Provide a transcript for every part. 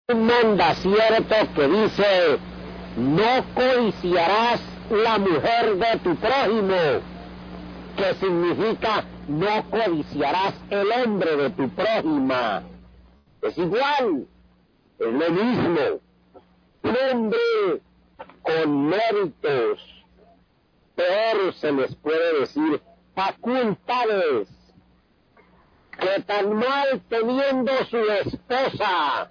manda cierto que dice: no codiciarás la mujer de tu prójimo, que significa no codiciarás el hombre de tu prójima. Es igual, es lo mismo. Un hombre con méritos, peor se les puede decir facultades, que tan mal teniendo su esposa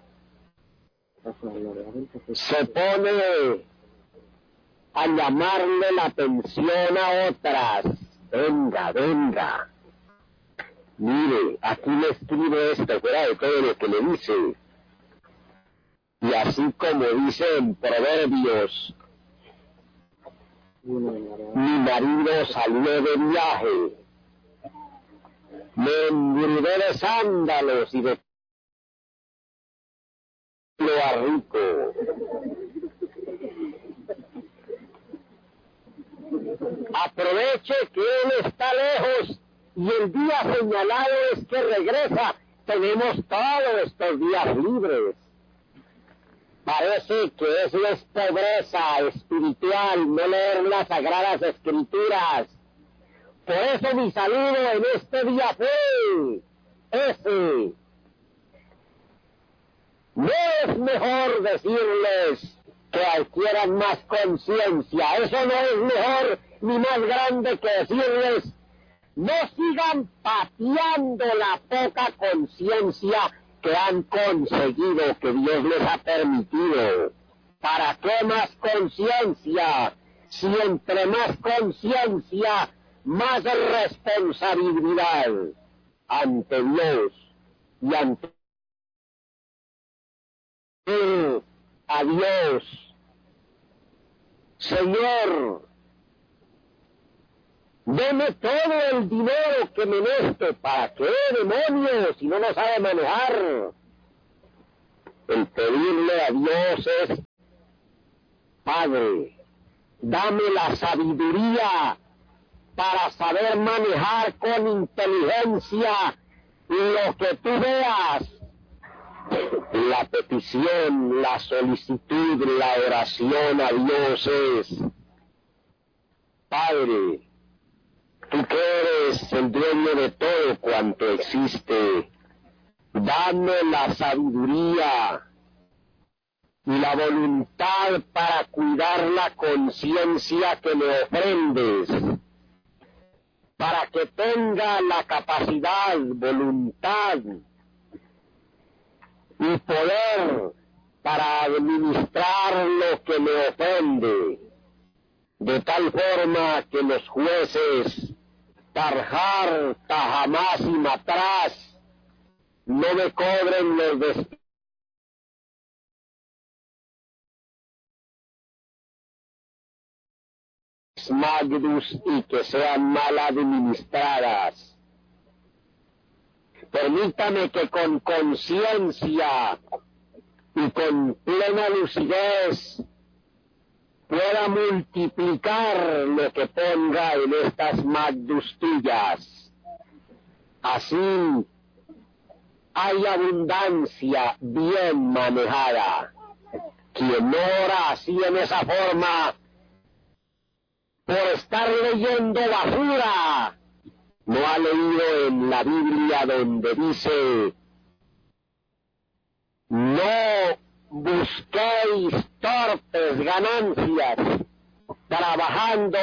se pone a llamarle la atención a otras. Venga, venga. Mire, aquí le escribe esto, fuera de todo lo que le dice. Y así como dice en Proverbios, mi marido salió de viaje, me engrudé de sándalos y de lo a rico. Aproveche que él está lejos y el día señalado es que regresa. Tenemos todos estos días libres. Parece que eso es pobreza espiritual, no leer las Sagradas Escrituras. Por eso mi saludo en este día fue ese. No es mejor decirles que adquieran más conciencia. Eso no es mejor ni más grande que decirles: no sigan pateando la poca conciencia que han conseguido, que Dios les ha permitido. ¿Para qué más conciencia? Si entre más conciencia, más responsabilidad ante Dios y ante a Dios. Señor, deme todo el dinero que me neste. ¿Para qué, demonios, si no lo sabe manejar? El pedirle a Dios es: Padre, dame la sabiduría para saber manejar con inteligencia lo que tú veas. La petición, la solicitud, la oración a Dios es: Padre, tú que eres el dueño de todo cuanto existe, dame la sabiduría y la voluntad para cuidar la conciencia que me ofrendes, para que tenga la capacidad, voluntad y poder para administrar lo que me ofende, de tal forma que los jueces Tarjar, Tajamás y Matraz no me cobren los despojos magnus y que sean mal administradas. Permítame que con conciencia y con plena lucidez pueda multiplicar lo que ponga en estas magnus tuyas. Así hay abundancia bien manejada. Quien ora así en esa forma, por estar leyendo basura, no ha leído en la Biblia donde dice: no busquéis torpes ganancias, trabajando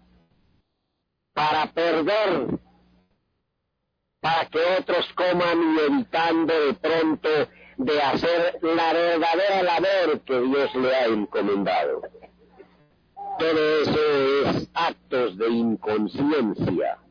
para perder, para que otros coman y evitando de pronto de hacer la verdadera labor que Dios le ha encomendado. Todo eso es actos de inconsciencia.